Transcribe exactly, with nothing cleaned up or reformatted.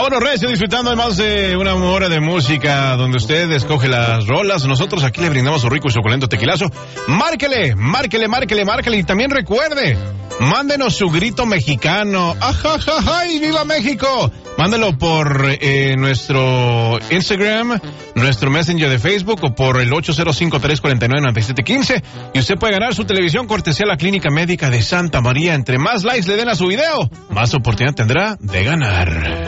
Mauro Recio disfrutando de más de una hora de música donde usted escoge las rolas. Nosotros aquí le brindamos un rico y suculento tequilazo. Márquele, márquele, márquele, márquele. Y también recuerde, mándenos su grito mexicano. ¡Ajajaja! ¡Viva México! Mándelo por eh, nuestro Instagram, nuestro Messenger de Facebook o por el ocho cero cinco, tres cuatro nueve, nueve siete uno cinco. Y usted puede ganar su televisión cortesía a la Clínica Médica de Santa María. Entre más likes le den a su video, más oportunidad tendrá de ganar.